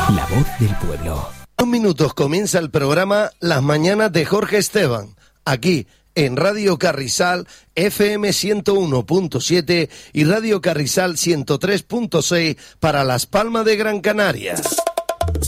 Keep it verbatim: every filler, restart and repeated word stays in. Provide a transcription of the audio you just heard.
La voz del pueblo. En minutos comienza el programa Las Mañanas de Jorge Esteban, aquí en Radio Carrizal F M ciento uno punto siete y Radio Carrizal ciento tres punto seis para Las Palmas de Gran Canaria.